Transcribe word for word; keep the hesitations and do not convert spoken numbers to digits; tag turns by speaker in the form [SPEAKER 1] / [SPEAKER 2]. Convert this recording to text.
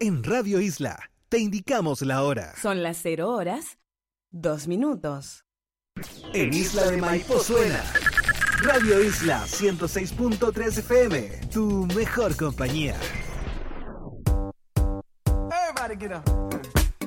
[SPEAKER 1] En Radio Isla te indicamos la hora.
[SPEAKER 2] Son las cero horas, dos minutos.
[SPEAKER 1] En Isla de Maipo suena Radio Isla ciento seis punto tres F M, tu mejor compañía.
[SPEAKER 3] Everybody get up.